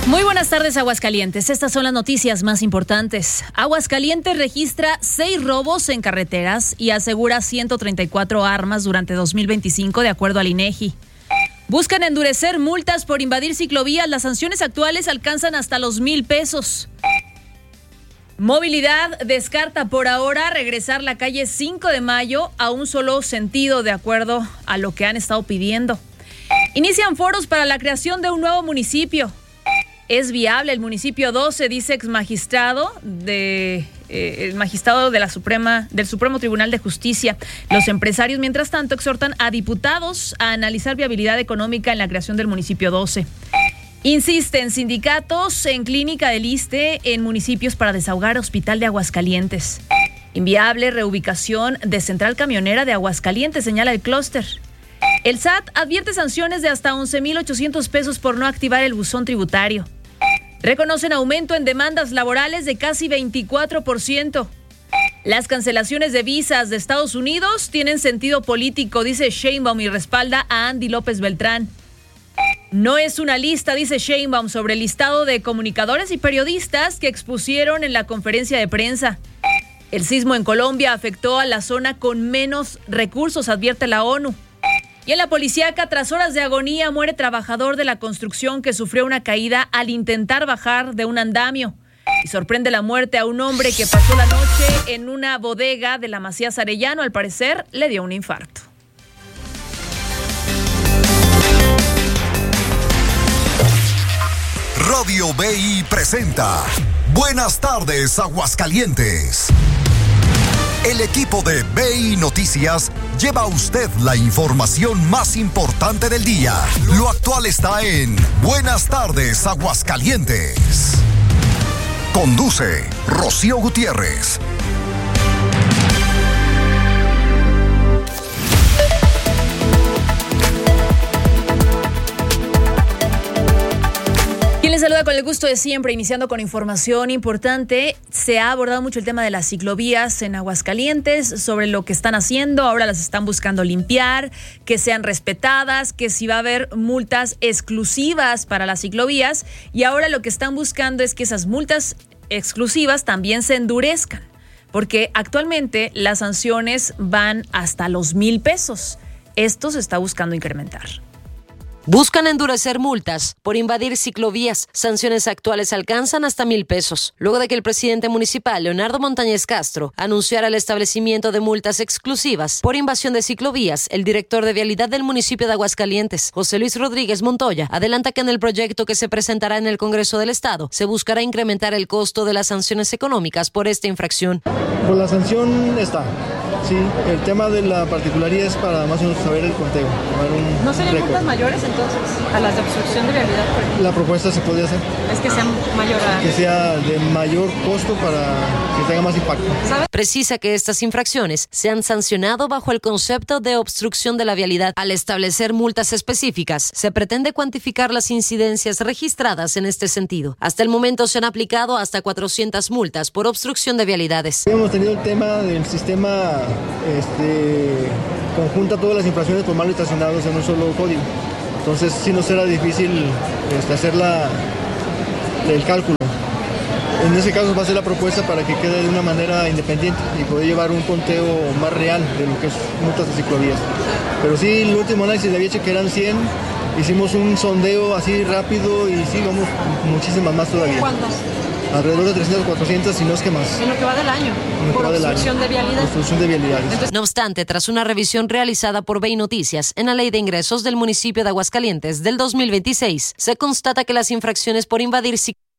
Muy buenas tardes, Aguascalientes. Estas son las noticias más importantes. Aguascalientes registra 6 robos en carreteras y asegura 134 armas durante 2025, de acuerdo al INEGI. Buscan endurecer multas por invadir ciclovías. Las sanciones actuales alcanzan hasta los 1,000 pesos. Movilidad descarta por ahora regresar la calle 5 de Mayo a un solo sentido, de acuerdo a lo que han estado pidiendo. Inician foros para la creación de un nuevo municipio. Es viable el municipio 12, dice exmagistrado el magistrado de del Supremo Tribunal de Justicia. Los empresarios, mientras tanto, exhortan a diputados a analizar viabilidad económica en la creación del municipio 12. Insisten sindicatos en clínica del ISSSTE en municipios para desahogar Hospital de Aguascalientes. Inviable reubicación de Central Camionera de Aguascalientes, señala el clúster. El SAT advierte sanciones de hasta 11,800 pesos por no activar el buzón tributario. Reconocen aumento en demandas laborales de casi 24%. Las cancelaciones de visas de Estados Unidos tienen sentido político, dice Sheinbaum, y respalda a Andy López Beltrán. No es una lista, dice Sheinbaum, sobre el listado de comunicadores y periodistas que expusieron en la conferencia de prensa. El sismo en Colombia afectó a la zona con menos recursos, advierte la ONU. Y en la policíaca, tras horas de agonía, muere trabajador de la construcción que sufrió una caída al intentar bajar de un andamio. Y sorprende la muerte a un hombre que pasó la noche en una bodega de la Macías Arellano. Al parecer, le dio un infarto. Radio BI presenta Buenas tardes, Aguascalientes. El equipo de BI Noticias lleva a usted la información más importante del día. Lo actual está en Buenas tardes, Aguascalientes. Conduce Rocío Gutiérrez. Quien les saluda con el gusto de siempre, iniciando con información importante. Se ha abordado mucho el tema de las ciclovías en Aguascalientes, sobre lo que están haciendo. Ahora las están buscando limpiar, que sean respetadas, que si va a haber multas exclusivas para las ciclovías. Y ahora lo que están buscando es que esas multas exclusivas también se endurezcan, porque actualmente las sanciones van hasta los 1,000 pesos. Esto se está buscando incrementar. Buscan endurecer multas por invadir ciclovías. Sanciones actuales alcanzan hasta 1,000 pesos. Luego de que el presidente municipal, Leonardo Montañez Castro, anunciara el establecimiento de multas exclusivas por invasión de ciclovías, el director de vialidad del municipio de Aguascalientes, José Luis Rodríguez Montoya, adelanta que en el proyecto que se presentará en el Congreso del Estado se buscará incrementar el costo de las sanciones económicas por esta infracción. Pues la sanción está. Sí, el tema de la particularidad es para más o menos saber el conteo. ¿No serían multas mayores entonces a las de obstrucción de vialidad? Por ejemplo? La propuesta se podría hacer. Es que sea mayor que sea de mayor costo para que tenga más impacto. ¿Sabe? Precisa que estas infracciones se han sancionado bajo el concepto de obstrucción de la vialidad. Al establecer multas específicas, se pretende cuantificar las incidencias registradas en este sentido. Hasta el momento se han aplicado hasta 400 multas por obstrucción de vialidades. Hemos tenido el tema del sistema conjunta todas las infracciones por mal estacionados en un solo código. Entonces sí nos era difícil hacer el cálculo. En ese caso va a ser la propuesta para que quede de una manera independiente y poder llevar un conteo más real de lo que es multas de ciclovías. Pero sí, el último análisis de Vieche que eran 100, hicimos un sondeo así rápido y sí, vamos muchísimas más todavía. ¿Cuántas? Alrededor de 300, 400, si no es que más. En lo que va del año, por obstrucción de vialidad. Obstrucción de vialidades. No obstante, tras una revisión realizada por BI Noticias en la Ley de Ingresos del municipio de Aguascalientes del 2026, se constata que las infracciones por invadir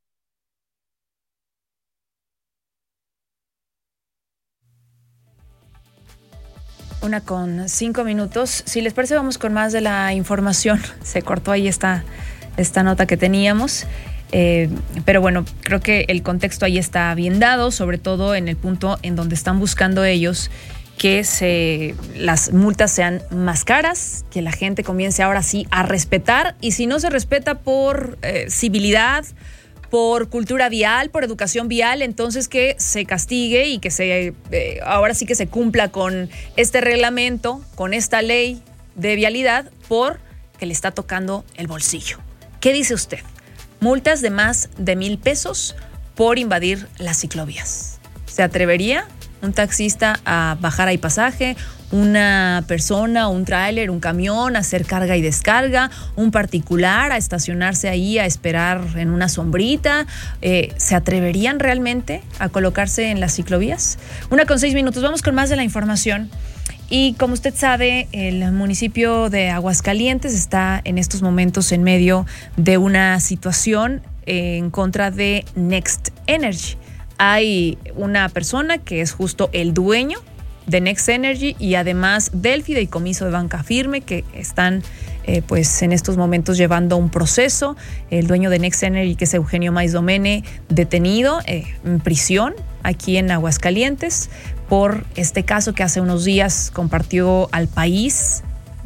Una con 5 minutos. Si les parece, vamos con más de la información. Se cortó ahí esta nota que teníamos. Pero bueno, creo que el contexto ahí está bien dado, sobre todo en el punto en donde están buscando ellos que las multas sean más caras, que la gente comience ahora sí a respetar, y si no se respeta por civilidad, por cultura vial, por educación vial, entonces que se castigue y que ahora sí que se cumpla con este reglamento, con esta ley de vialidad, porque le está tocando el bolsillo. ¿Qué dice usted? multas de más de 1,000 pesos por invadir las ciclovías. ¿Se atrevería un taxista a bajar ahí pasaje, una persona, un tráiler, un camión a hacer carga y descarga, un particular a estacionarse ahí a esperar en una sombrita? ¿Se atreverían realmente a colocarse en las ciclovías? 1:06. Vamos con más de la información. Y como usted sabe, el municipio de Aguascalientes está en estos momentos en medio de una situación en contra de Next Energy. Hay una persona que es justo el dueño de Next Energy y además del fideicomiso de Banca Firme, que están pues en estos momentos llevando un proceso. El dueño de Next Energy, que es Eugenio Maiz Domene, detenido en prisión aquí en Aguascalientes por este caso que hace unos días compartió al país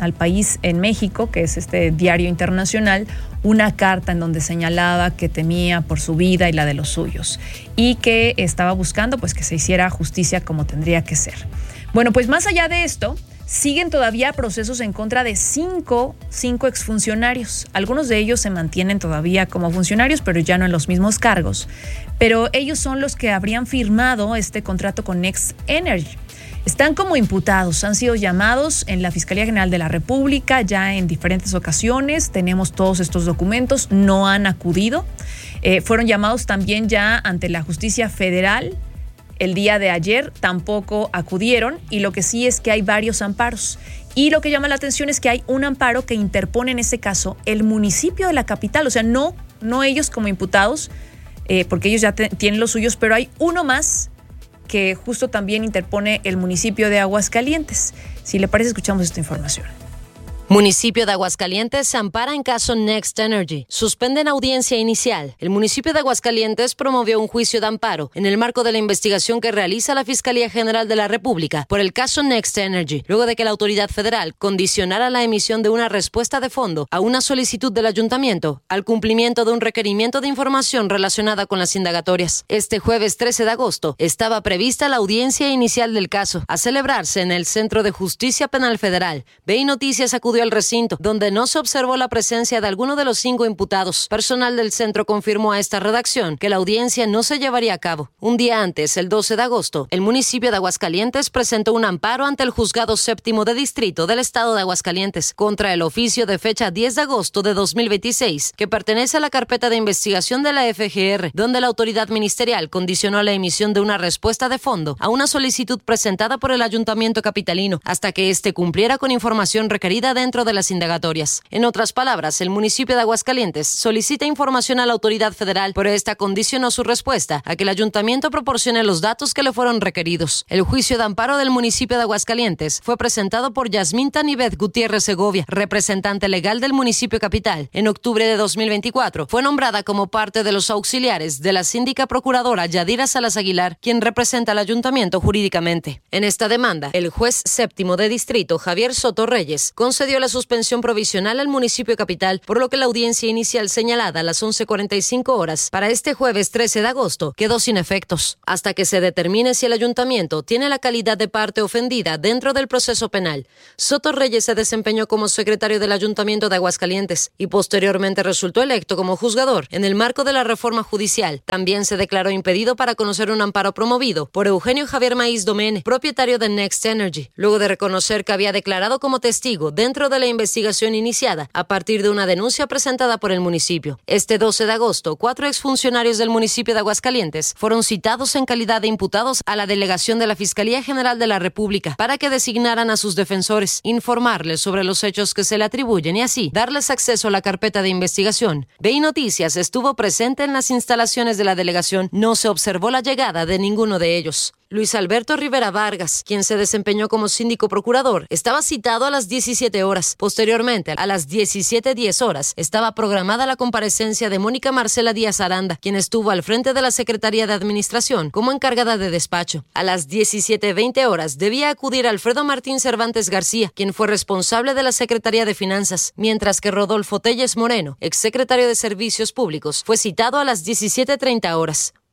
en México, que es este diario internacional, una carta en donde señalaba que temía por su vida y la de los suyos y que estaba buscando pues que se hiciera justicia como tendría que ser. Bueno, pues más allá de esto, siguen todavía procesos en contra de cinco exfuncionarios. Algunos de ellos se mantienen todavía como funcionarios, pero ya no en los mismos cargos. Pero ellos son los que habrían firmado este contrato con Next Energy. Están como imputados, han sido llamados en la Fiscalía General de la República ya en diferentes ocasiones. Tenemos todos estos documentos, no han acudido. Fueron llamados también ya ante la Justicia Federal. El día de ayer tampoco acudieron, y lo que sí es que hay varios amparos. Y lo que llama la atención es que hay un amparo que interpone en ese caso el municipio de la capital, o sea, no ellos como imputados, porque ellos ya tienen los suyos, pero hay uno más que justo también interpone el municipio de Aguascalientes. Si le parece, escuchamos esta información. Municipio de Aguascalientes se ampara en caso Next Energy. Suspenden audiencia inicial. El municipio de Aguascalientes promovió un juicio de amparo en el marco de la investigación que realiza la Fiscalía General de la República por el caso Next Energy, luego de que la autoridad federal condicionara la emisión de una respuesta de fondo a una solicitud del ayuntamiento al cumplimiento de un requerimiento de información relacionada con las indagatorias. Este jueves 13 de agosto estaba prevista la audiencia inicial del caso, a celebrarse en el Centro de Justicia Penal Federal. BI Noticias acudió al recinto, donde no se observó la presencia de alguno de los 5 imputados. Personal del centro confirmó a esta redacción que la audiencia no se llevaría a cabo. Un día antes, el 12 de agosto, el municipio de Aguascalientes presentó un amparo ante el Juzgado Séptimo de Distrito del Estado de Aguascalientes contra el oficio de fecha 10 de agosto de 2026, que pertenece a la carpeta de investigación de la FGR, donde la autoridad ministerial condicionó la emisión de una respuesta de fondo a una solicitud presentada por el Ayuntamiento capitalino, hasta que éste cumpliera con información requerida dentro de las indagatorias. En otras palabras, el municipio de Aguascalientes solicita información a la autoridad federal, pero esta condicionó su respuesta a que el ayuntamiento proporcione los datos que le fueron requeridos. El juicio de amparo del municipio de Aguascalientes fue presentado por Yasmín Tanibet Gutiérrez Segovia, representante legal del municipio capital. En octubre de 2024 fue nombrada como parte de los auxiliares de la síndica procuradora Yadira Salas Aguilar, quien representa al ayuntamiento jurídicamente. En esta demanda, el juez séptimo de distrito, Javier Soto Reyes, concedió la suspensión provisional al municipio capital, por lo que la audiencia inicial señalada a las 11:45 horas para este jueves 13 de agosto quedó sin efectos, hasta que se determine si el ayuntamiento tiene la calidad de parte ofendida dentro del proceso penal. Soto Reyes se desempeñó como secretario del Ayuntamiento de Aguascalientes y posteriormente resultó electo como juzgador en el marco de la reforma judicial. También se declaró impedido para conocer un amparo promovido por Eugenio Javier Maiz Domene, propietario de Next Energy, luego de reconocer que había declarado como testigo dentro de la investigación iniciada a partir de una denuncia presentada por el municipio. Este 12 de agosto, 4 exfuncionarios del municipio de Aguascalientes fueron citados en calidad de imputados a la delegación de la Fiscalía General de la República para que designaran a sus defensores, informarles sobre los hechos que se le atribuyen y así darles acceso a la carpeta de investigación. BI Noticias estuvo presente en las instalaciones de la delegación. No se observó la llegada de ninguno de ellos. Luis Alberto Rivera Vargas, quien se desempeñó como síndico procurador, estaba citado a las 17 horas. Posteriormente, a las 17:10 horas, estaba programada la comparecencia de Mónica Marcela Díaz Aranda, quien estuvo al frente de la Secretaría de Administración como encargada de despacho. A las 17:20 horas debía acudir Alfredo Martín Cervantes García, quien fue responsable de la Secretaría de Finanzas, mientras que Rodolfo Telles Moreno, exsecretario de Servicios Públicos, fue citado a las 17:30 horas.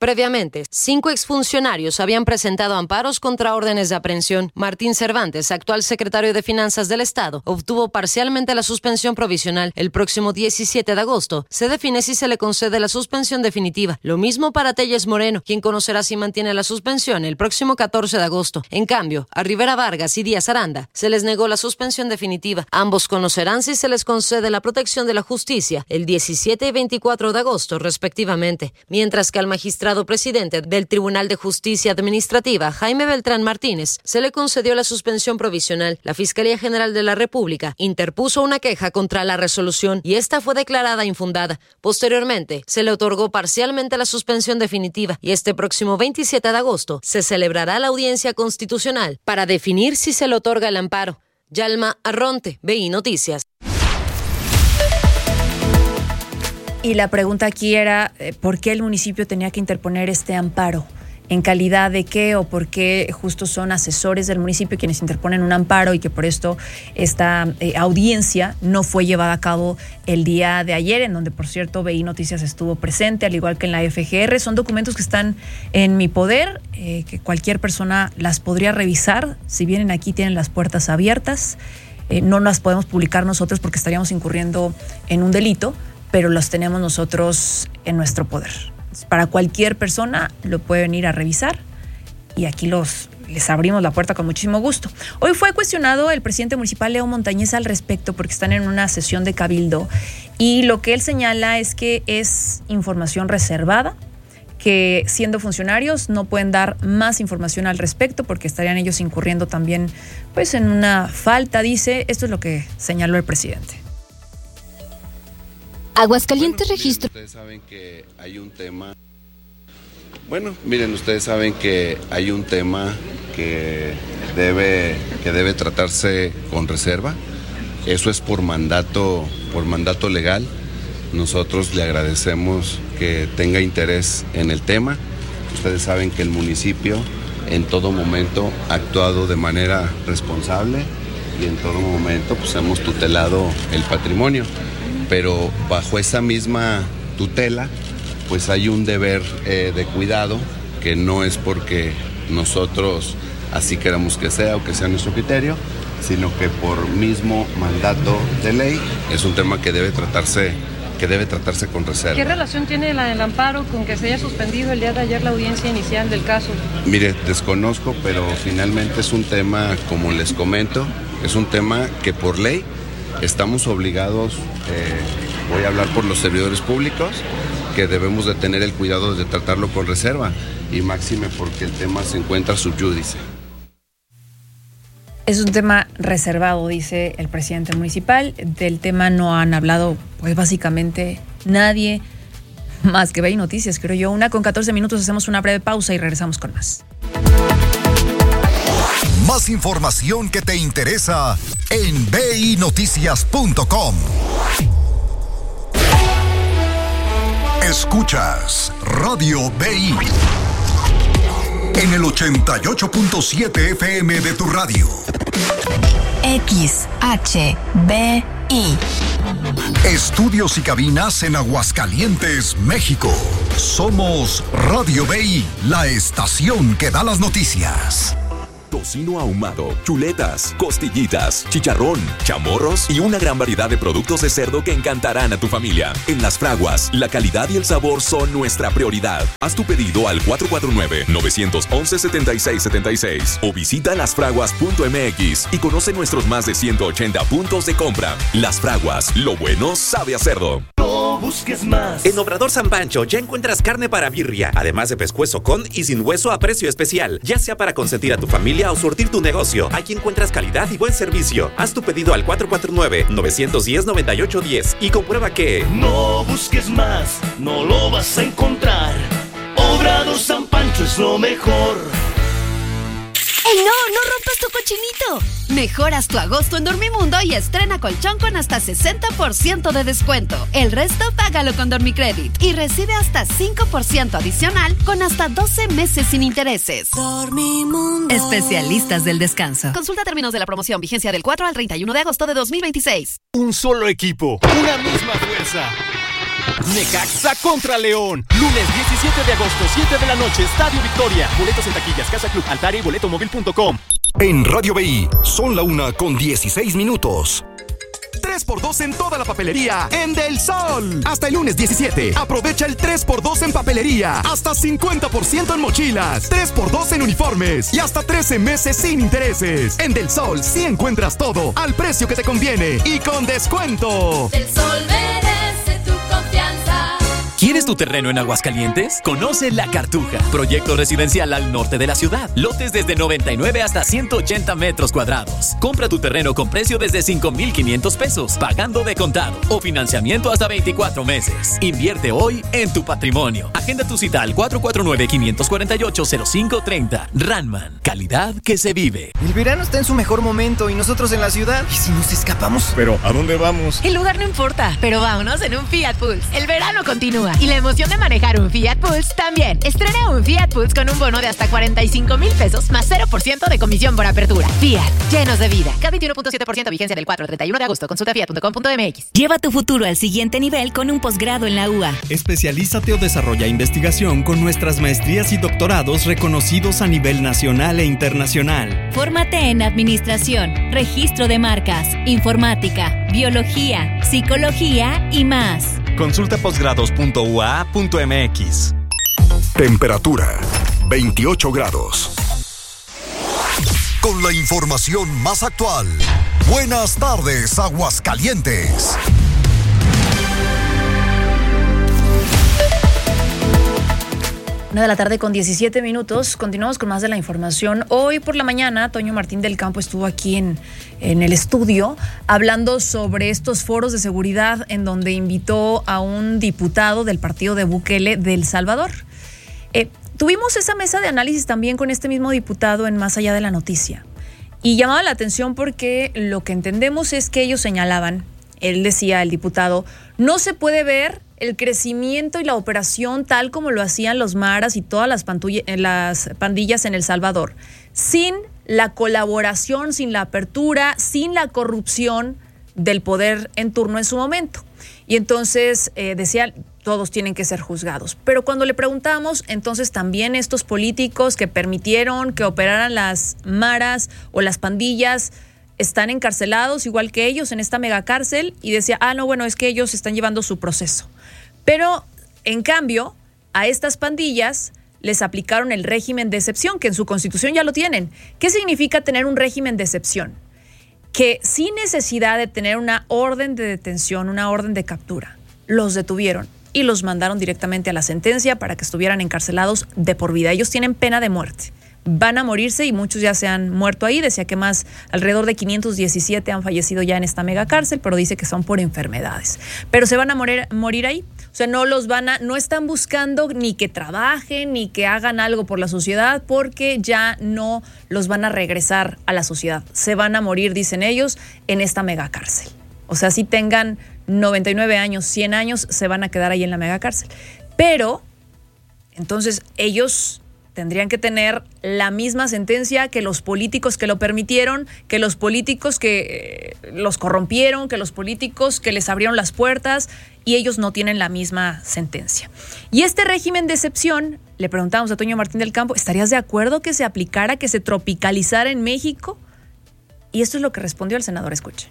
Previamente, 5 exfuncionarios habían presentado amparos contra órdenes de aprehensión. Martín Cervantes, actual secretario de Finanzas del Estado, obtuvo parcialmente la suspensión provisional. El próximo 17 de agosto se define si se le concede la suspensión definitiva. Lo mismo para Telles Moreno, quien conocerá si mantiene la suspensión el próximo 14 de agosto. En cambio, a Rivera Vargas y Díaz Aranda se les negó la suspensión definitiva. Ambos conocerán si se les concede la protección de la justicia el 17 y 24 de agosto, respectivamente, mientras que al magistrado presidente del Tribunal de Justicia Administrativa, Jaime Beltrán Martínez, se le concedió la suspensión provisional. La Fiscalía General de la República interpuso una queja contra la resolución y esta fue declarada infundada. Posteriormente, se le otorgó parcialmente la suspensión definitiva y este próximo 27 de agosto se celebrará la audiencia constitucional para definir si se le otorga el amparo. Yalma Arronte, BI Noticias. Y la pregunta aquí era, ¿por qué el municipio tenía que interponer este amparo? ¿En calidad de qué o por qué justo son asesores del municipio quienes interponen un amparo y que por esto esta audiencia no fue llevada a cabo el día de ayer, en donde, por cierto, BI Noticias estuvo presente, al igual que en la FGR? Son documentos que están en mi poder, que cualquier persona las podría revisar. Si vienen aquí, tienen las puertas abiertas. No las podemos publicar nosotros porque estaríamos incurriendo en un delito, pero los tenemos nosotros en nuestro poder. Para cualquier persona lo puede venir a revisar y aquí les abrimos la puerta con muchísimo gusto. Hoy fue cuestionado el presidente municipal Leo Montañez al respecto porque están en una sesión de cabildo y lo que él señala es que es información reservada, que siendo funcionarios no pueden dar más información al respecto porque estarían ellos incurriendo también pues en una falta, dice. Esto es lo que señaló el presidente. Aguascalientes registro. Ustedes saben que hay un tema. Bueno, miren, ustedes saben que hay un tema que debe tratarse con reserva. Eso es por mandato legal. Nosotros le agradecemos que tenga interés en el tema. Ustedes saben que el municipio en todo momento ha actuado de manera responsable y en todo momento pues hemos tutelado el patrimonio. Pero bajo esa misma tutela, pues hay un deber de cuidado que no es porque nosotros así queramos que sea o que sea nuestro criterio, sino que por mismo mandato de ley es un tema que debe tratarse con reserva. ¿Qué relación tiene el amparo con que se haya suspendido el día de ayer la audiencia inicial del caso? Mire, desconozco, pero finalmente es un tema, como les comento, es un tema que por ley estamos obligados, voy a hablar por los servidores públicos, que debemos de tener el cuidado de tratarlo con reserva y máxime porque el tema se encuentra sub judice. Es un tema reservado, dice el presidente municipal. Del tema no han hablado, pues básicamente nadie más que BI Noticias, creo yo. 1:14, hacemos una breve pausa y regresamos con más. Más información que te interesa en binoticias.com. Escuchas Radio BI en el 88.7 FM de tu radio. XHBI. Estudios y cabinas en Aguascalientes, México. Somos Radio BI, la estación que da las noticias. Tocino ahumado, chuletas, costillitas, chicharrón, chamorros y una gran variedad de productos de cerdo que encantarán a tu familia. En Las Fraguas, la calidad y el sabor son nuestra prioridad. Haz tu pedido al 449-911-7676 o visita lasfraguas.mx y conoce nuestros más de 180 puntos de compra. Las Fraguas, lo bueno sabe a cerdo. No busques más. En Obrador San Pancho ya encuentras carne para birria, además de pescuezo con y sin hueso a precio especial, ya sea para consentir a tu familia o surtir tu negocio. Aquí encuentras calidad y buen servicio. Haz tu pedido al 449-910-9810 y comprueba que no busques más, no lo vas a encontrar. Obrador San Pancho es lo mejor. ¡Ey, no rompas tu cochinito! Mejoras tu agosto en Dormimundo y estrena colchón con hasta 60% de descuento. El resto págalo con Dormicredit y recibe hasta 5% adicional con hasta 12 meses sin intereses. Dormimundo. Especialistas del descanso. Consulta términos de la promoción, vigencia del 4 al 31 de agosto de 2026. Un solo equipo, una misma fuerza. Necaxa contra León. Lunes 17 de agosto, 7 de la noche, Estadio Victoria. Boletos en taquillas, Casa Club, Altaria y boletomóvil.com. En Radio BI, son la 1:16. 3x2 en toda la papelería en Del Sol. Hasta el lunes 17. Aprovecha el 3x2 en papelería. Hasta 50% en mochilas. 3x2 en uniformes. Y hasta 13 meses sin intereses. En Del Sol sí encuentras todo al precio que te conviene y con descuento. Del Sol merece tu confianza. ¿Quieres tu terreno en Aguascalientes? Conoce La Cartuja, proyecto residencial al norte de la ciudad. Lotes desde 99 hasta 180 metros cuadrados. Compra tu terreno con precio desde 5,500 pesos, pagando de contado o financiamiento hasta 24 meses. Invierte hoy en tu patrimonio. Agenda tu cita al 449-548-0530. Ranman, calidad que se vive. El verano está en su mejor momento y nosotros en la ciudad. ¿Y si nos escapamos? ¿Pero a dónde vamos? El lugar no importa, pero vámonos en un Fiat Pulse. El verano continúa y la emoción de manejar un Fiat Pulse también. Estrena un Fiat Pulse con un bono de hasta 45,000 pesos más 0% de comisión por apertura. Fiat, llenos de vida. Cada 21.7% vigencia del 4 al 31 de agosto. Consulta fiat.com.mx. Lleva tu futuro al siguiente nivel con un posgrado en la UA. Especialízate o desarrolla investigación con nuestras maestrías y doctorados reconocidos a nivel nacional e internacional. Fórmate en administración, registro de marcas, informática, biología, psicología y más. Consulta posgrados.ua.mx. Temperatura 28 grados. Con la información más actual. Buenas tardes, Aguascalientes. Una de la tarde con 17 minutos. Continuamos con más de la información. Hoy por la mañana, Toño Martín del Campo estuvo aquí en el estudio hablando sobre estos foros de seguridad en donde invitó a un diputado del partido de Bukele de El Salvador. Tuvimos esa mesa de análisis también con este mismo diputado en Más Allá de la Noticia. Y llamaba la atención porque lo que entendemos es que ellos señalaban, él decía, el diputado, no se puede ver el crecimiento y la operación tal como lo hacían los maras y todas las pandillas en El Salvador, sin la colaboración, sin la apertura, sin la corrupción del poder en turno en su momento. Y entonces decía, todos tienen que ser juzgados. Pero cuando le preguntamos, entonces también estos políticos que permitieron que operaran las maras o las pandillas están encarcelados igual que ellos en esta megacárcel, y decía, no, bueno, es que ellos están llevando su proceso. Pero, en cambio, a estas pandillas les aplicaron el régimen de excepción, que en su constitución ya lo tienen. ¿Qué significa tener un régimen de excepción? Que sin necesidad de tener una orden de detención, una orden de captura, los detuvieron y los mandaron directamente a la sentencia para que estuvieran encarcelados de por vida. Ellos tienen pena de muerte. Van a morirse y muchos ya se han muerto ahí. Decía que alrededor de 517 han fallecido ya en esta megacárcel, pero dice que son por enfermedades. Pero se van a morir ahí. O sea, no están buscando ni que trabajen ni que hagan algo por la sociedad, porque ya no los van a regresar a la sociedad. Se van a morir, dicen ellos, en esta megacárcel. O sea, si tengan 99 años, 100 años, se van a quedar ahí en la megacárcel. Pero, entonces, ellos tendrían que tener la misma sentencia que los políticos que lo permitieron, que los políticos que los corrompieron, que los políticos que les abrieron las puertas, y ellos no tienen la misma sentencia. Y este régimen de excepción, le preguntamos a Toño Martín del Campo, ¿estarías de acuerdo que se aplicara, que se tropicalizara en México? Y esto es lo que respondió el senador. Escuche.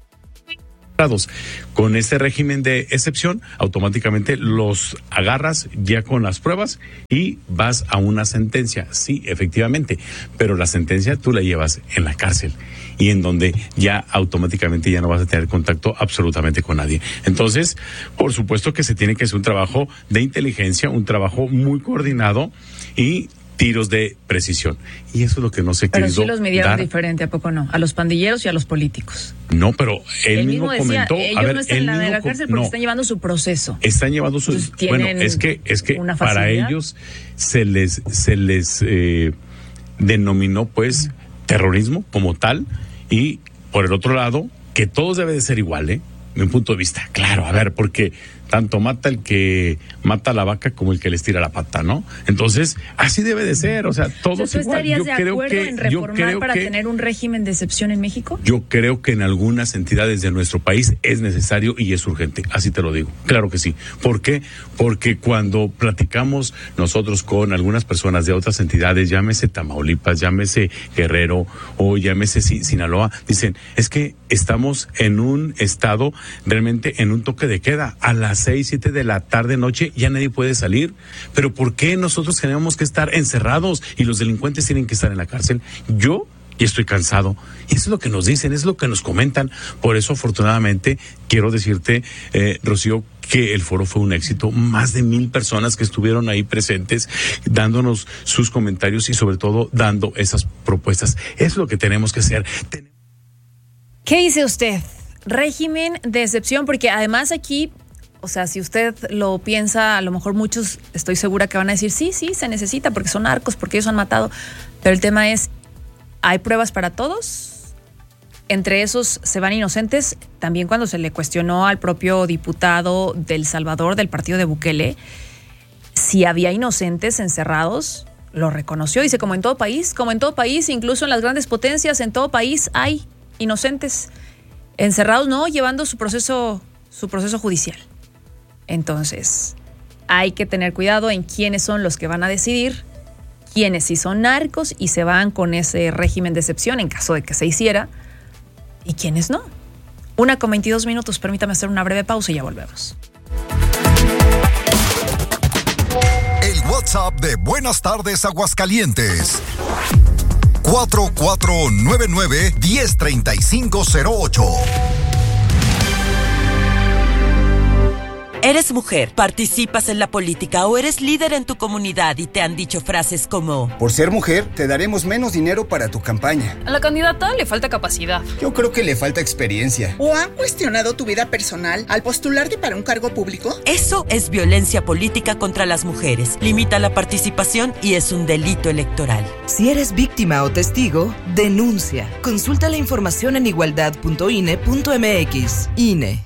Con este régimen de excepción, automáticamente los agarras ya con las pruebas y vas a una sentencia. Sí, efectivamente, pero la sentencia tú la llevas en la cárcel y en donde ya automáticamente ya no vas a tener contacto absolutamente con nadie. Entonces, por supuesto que se tiene que hacer un trabajo de inteligencia, un trabajo muy coordinado y tiros de precisión. Y eso es lo que no se ha querido dar. Pero sí los midieron diferente, ¿a poco no? A los pandilleros y a los políticos. No, pero él mismo comentó... Ellos no están en la cárcel porque están llevando su proceso. Están llevando su... Bueno, es que para ellos se les denominó pues terrorismo como tal, y por el otro lado, que todos deben de ser igual, mi punto de vista. Claro, a ver, porque tanto mata el que mata a la vaca como el que les tira la pata, ¿no? Entonces, así debe de ser, o sea, todos igual. ¿Tú estarías de acuerdo en reformar para tener un régimen de excepción en México? Yo creo que en algunas entidades de nuestro país es necesario y es urgente, así te lo digo, claro que sí. ¿Por qué? Porque cuando platicamos nosotros con algunas personas de otras entidades, llámese Tamaulipas, llámese Guerrero o llámese Sinaloa, dicen, es que estamos en un estado realmente en un toque de queda, a las 6, 7 de la tarde, noche, ya nadie puede salir. Pero ¿por qué nosotros tenemos que estar encerrados y los delincuentes tienen que estar en la cárcel? Yo ya estoy cansado. Y eso es lo que nos dicen, es lo que nos comentan. Por eso, afortunadamente, quiero decirte, Rocío, que el foro fue un éxito. Más de 1,000 personas que estuvieron ahí presentes, dándonos sus comentarios y sobre todo dando esas propuestas. Es lo que tenemos que hacer. ¿Qué dice usted? Régimen de excepción, porque además aquí, o sea, si usted lo piensa, a lo mejor muchos, estoy segura que van a decir, sí, se necesita, porque son narcos, porque ellos han matado. Pero el tema es, ¿hay pruebas para todos? Entre esos se van inocentes. También cuando se le cuestionó al propio diputado del Salvador, del partido de Bukele, si había inocentes encerrados, lo reconoció. Dice, como en todo país, incluso en las grandes potencias, en todo país hay inocentes encerrados, no, llevando su proceso judicial. Entonces, hay que tener cuidado en quiénes son los que van a decidir, quiénes sí son narcos y se van con ese régimen de excepción en caso de que se hiciera, y quiénes no. 1:22, permítame hacer una breve pausa y ya volvemos. El WhatsApp de Buenas Tardes Aguascalientes. 4499-103508. ¿Eres mujer, participas en la política o eres líder en tu comunidad y te han dicho frases como: por ser mujer, te daremos menos dinero para tu campaña? A la candidata le falta capacidad. Yo creo que le falta experiencia. ¿O han cuestionado tu vida personal al postularte para un cargo público? Eso es violencia política contra las mujeres. Limita la participación y es un delito electoral. Si eres víctima o testigo, denuncia. Consulta la información en igualdad.ine.mx. INE.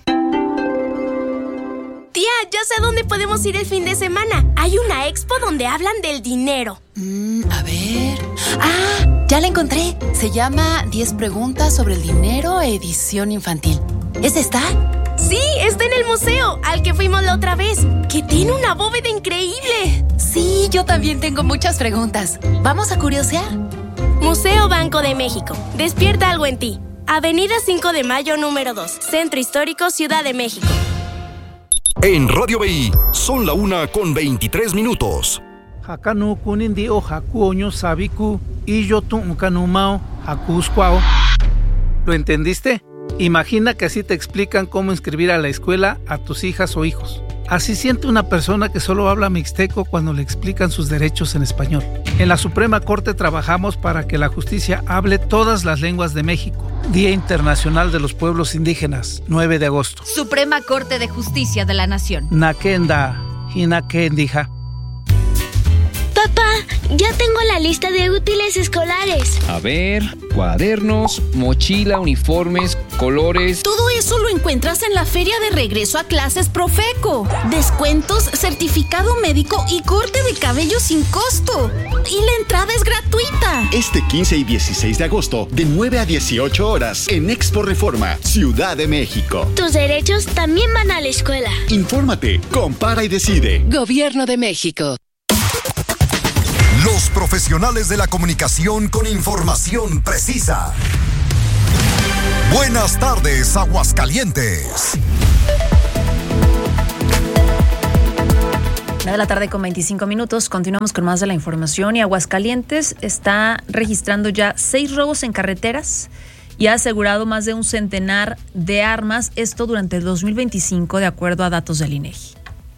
Tía, ya sé dónde podemos ir el fin de semana. Hay una expo donde hablan del dinero. A ver... ¡Ah! Ya la encontré. Se llama 10 preguntas sobre el dinero, edición infantil. ¿Es esta? Sí, está en el museo, al que fuimos la otra vez, que tiene una bóveda increíble. Sí, yo también tengo muchas preguntas. ¿Vamos a curiosear? Museo Banco de México. Despierta algo en ti. Avenida 5 de Mayo, número 2. Centro Histórico, Ciudad de México. En Radio BI, son la 1:23. Hakanu kunindi o hakuoño sabiku y yo tu ukanumao hakuskwao. ¿Lo entendiste? Imagina que así te explican cómo inscribir a la escuela a tus hijas o hijos. Así siente una persona que solo habla mixteco cuando le explican sus derechos en español. En la Suprema Corte trabajamos para que la justicia hable todas las lenguas de México. Día Internacional de los Pueblos Indígenas, 9 de agosto. Suprema Corte de Justicia de la Nación. Nakenda, Hinakendija. Papá, ya tengo la lista de útiles escolares. A ver, cuadernos, mochila, uniformes, colores. Todo eso lo encuentras en la feria de regreso a clases Profeco. Descuentos, certificado médico y corte de cabello sin costo. Y la entrada es gratuita. Este 15 y 16 de agosto, de 9 a 18 horas, en Expo Reforma, Ciudad de México. Tus derechos también van a la escuela. Infórmate, compara y decide. Gobierno de México. Los profesionales de la comunicación con información precisa. Buenas tardes, Aguascalientes. 1:25. Continuamos con más de la información. Y Aguascalientes está registrando ya 6 robos en carreteras y ha asegurado más de un centenar de armas. Esto durante el 2025, de acuerdo a datos del INEGI.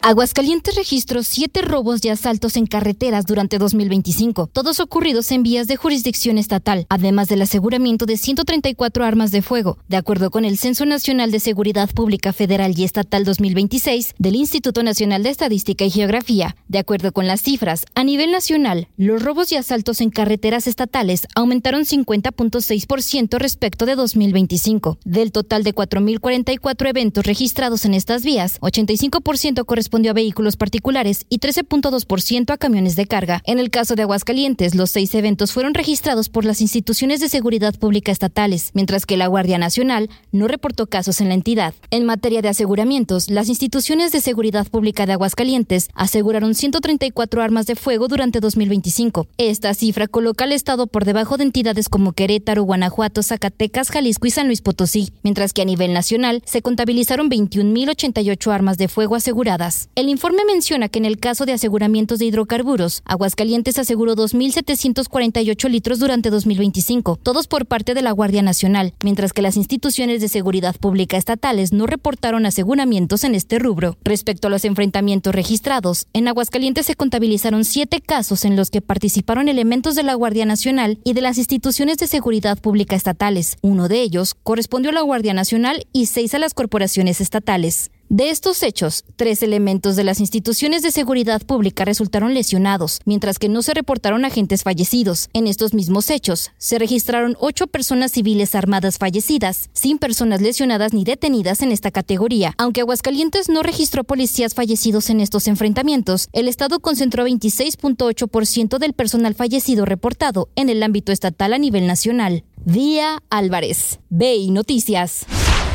Aguascalientes registró 7 robos y asaltos en carreteras durante 2025, todos ocurridos en vías de jurisdicción estatal, además del aseguramiento de 134 armas de fuego, de acuerdo con el Censo Nacional de Seguridad Pública Federal y Estatal 2026 del Instituto Nacional de Estadística y Geografía. De acuerdo con las cifras, a nivel nacional, los robos y asaltos en carreteras estatales aumentaron 50.6% respecto de 2025. Del total de 4.044 eventos registrados en estas vías, 85% correspondió a vehículos particulares y 13.2% a camiones de carga. En el caso de Aguascalientes, los 6 eventos fueron registrados por las instituciones de seguridad pública estatales, mientras que la Guardia Nacional no reportó casos en la entidad. En materia de aseguramientos, las instituciones de seguridad pública de Aguascalientes aseguraron 134 armas de fuego durante 2025. Esta cifra coloca al estado por debajo de entidades como Querétaro, Guanajuato, Zacatecas, Jalisco y San Luis Potosí, mientras que a nivel nacional se contabilizaron 21.088 armas de fuego aseguradas. El informe menciona que en el caso de aseguramientos de hidrocarburos, Aguascalientes aseguró 2.748 litros durante 2025, todos por parte de la Guardia Nacional, mientras que las instituciones de seguridad pública estatales no reportaron aseguramientos en este rubro. Respecto a los enfrentamientos registrados, en Aguascalientes se contabilizaron 7 casos en los que participaron elementos de la Guardia Nacional y de las instituciones de seguridad pública estatales. Uno de ellos correspondió a la Guardia Nacional y 6 a las corporaciones estatales. De estos hechos, 3 elementos de las instituciones de seguridad pública resultaron lesionados, mientras que no se reportaron agentes fallecidos. En estos mismos hechos, se registraron 8 personas civiles armadas fallecidas, sin personas lesionadas ni detenidas en esta categoría. Aunque Aguascalientes no registró policías fallecidos en estos enfrentamientos, el estado concentró 26.8% del personal fallecido reportado en el ámbito estatal a nivel nacional. Día Álvarez, BI Noticias.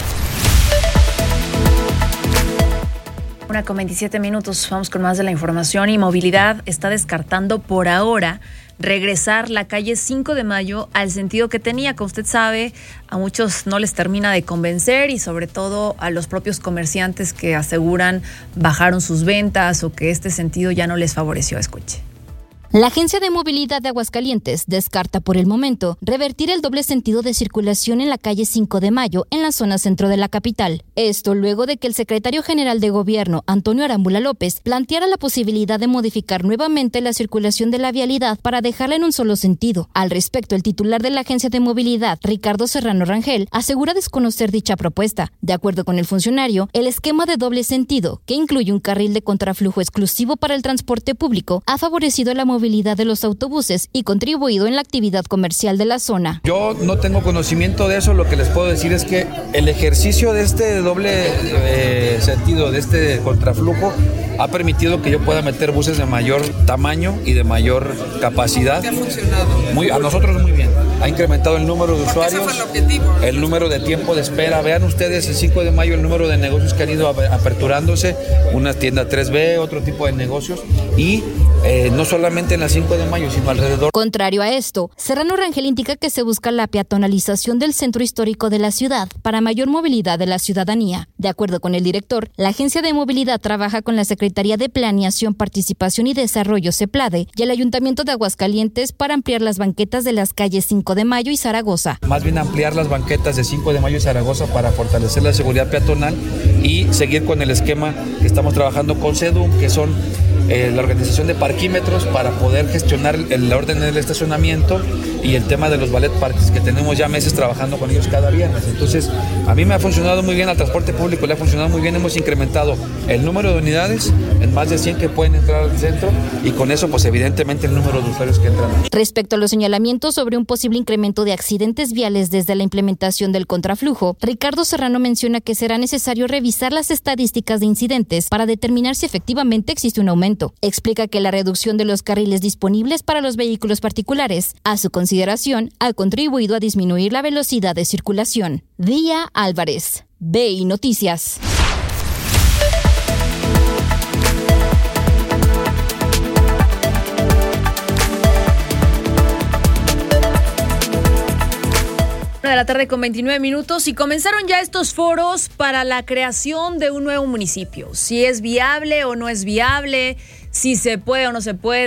1:27. Vamos con más de la información. Y Movilidad está descartando por ahora regresar la calle 5 de Mayo al sentido que tenía. Como usted sabe, a muchos no les termina de convencer y sobre todo a los propios comerciantes que aseguran bajaron sus ventas o que este sentido ya no les favoreció. Escuche. La Agencia de Movilidad de Aguascalientes descarta por el momento revertir el doble sentido de circulación en la calle 5 de Mayo en la zona centro de la capital. Esto luego de que el secretario general de Gobierno, Antonio Arambula López, planteara la posibilidad de modificar nuevamente la circulación de la vialidad para dejarla en un solo sentido. Al respecto, el titular de la Agencia de Movilidad, Ricardo Serrano Rangel, asegura desconocer dicha propuesta. De acuerdo con el funcionario, el esquema de doble sentido, que incluye un carril de contraflujo exclusivo para el transporte público, ha favorecido la movilidad de los autobuses y contribuido en la actividad comercial de la zona. Yo no tengo conocimiento de eso, lo que les puedo decir es que el ejercicio de este doble sentido, de este contraflujo, ha permitido que yo pueda meter buses de mayor tamaño y de mayor capacidad. ¿Ha funcionado? A nosotros muy bien. Ha incrementado el número de usuarios, el número de tiempo de espera. Vean ustedes el 5 de mayo el número de negocios que han ido aperturándose, una tienda 3B, otro tipo de negocios, y no solamente en la 5 de mayo, sino alrededor. Contrario a esto, Serrano Rangel indica que se busca la peatonalización del centro histórico de la ciudad para mayor movilidad de la ciudadanía. De acuerdo con el director, la Agencia de Movilidad trabaja con la Secretaría de Planeación, Participación y Desarrollo, CEPLADE, y el Ayuntamiento de Aguascalientes para ampliar las banquetas de las calles 5 de Mayo y Zaragoza. Más bien ampliar las banquetas de 5 de Mayo y Zaragoza para fortalecer la seguridad peatonal y seguir con el esquema que estamos trabajando con CEDUM, que son la organización de parquímetros para poder gestionar el orden del estacionamiento y el tema de los ballet parks, que tenemos ya meses trabajando con ellos cada viernes. Entonces, a mí me ha funcionado muy bien, al transporte público le ha funcionado muy bien, hemos incrementado el número de unidades en más de 100 que pueden entrar al centro y con eso, pues evidentemente el número de usuarios que entran. Respecto a los señalamientos sobre un posible incremento de accidentes viales desde la implementación del contraflujo, Ricardo Serrano menciona que será necesario revisar las estadísticas de incidentes para determinar si efectivamente existe un aumento. Explica que la reducción de los carriles disponibles para los vehículos particulares, a su consideración, ha contribuido a disminuir la velocidad de circulación. Día Álvarez, BI Noticias. De la tarde con 29 minutos y comenzaron ya estos foros para la creación de un nuevo municipio. Si es viable o no es viable, si se puede o no se puede.